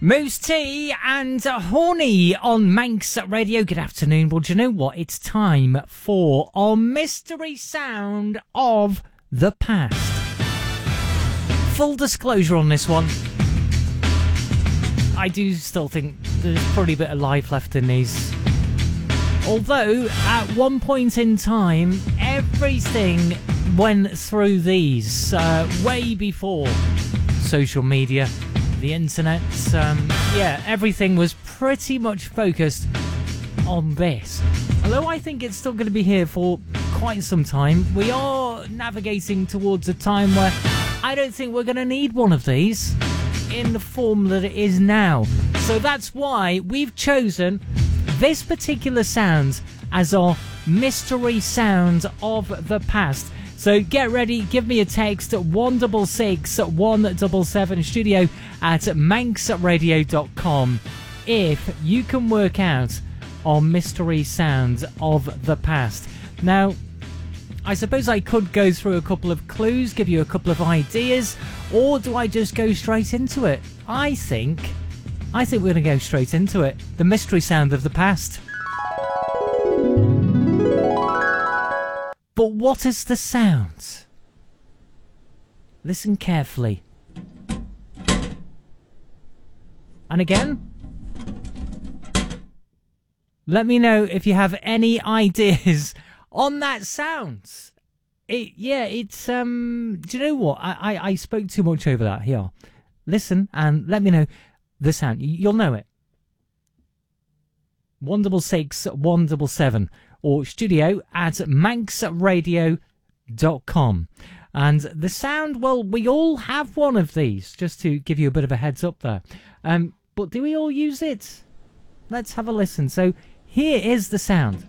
Moose T and Horny on Manx Radio. Good afternoon. Well, do you know what? It's time for our mystery sound of the past. Full disclosure on this one. I do still think there's probably a bit of life left in these. Although, at one point in time, everything went through these way before social media, the internet. Everything was pretty much focused on this. Although I think it's still going to be here for quite some time, we are navigating towards a time where I don't think we're going to need one of these in the form that it is now. So that's why we've chosen this particular sound as our mystery sound of the past. So get ready, give me a text at 166 177 studio at manxradio.com if you can work out our mystery sounds of the past. Now, I suppose I could go through a couple of clues, give you a couple of ideas, or do I just go straight into it? I think we're going to go straight into it. The mystery sound of the past. But what is the sound? Listen carefully. And again, let me know if you have any ideas on that sound. Do you know what? I spoke too much over that. Here, listen and let me know the sound. You'll know it. 166 177 or studio at manxradio.com. And the sound, well, we all have one of these, just to give you a bit of a heads up there. But do we all use it? Let's have a listen. So here is the sound.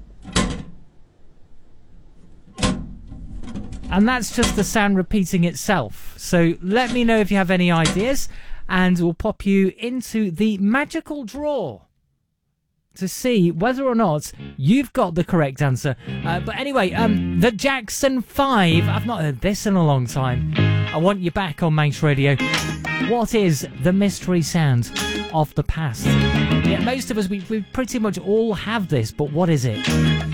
And that's just the sound repeating itself. So let me know if you have any ideas, and we'll pop you into the magical draw to see whether or not you've got the correct answer. But anyway, the Jackson 5. I've not heard this in a long time. I want you back on Manx Radio. What is the mystery sound of the past? Yeah, most of us, we pretty much all have this, but what is it?